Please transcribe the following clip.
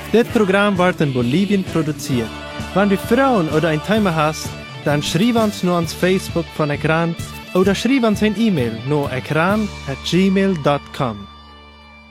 Dit Programm wird in Bolivien produziert. Wenn du Fragen oder ein Thema hast, dann schreib uns nur ans Facebook von Ekran oder schreib uns ein E-Mail nur ekran@gmail.com.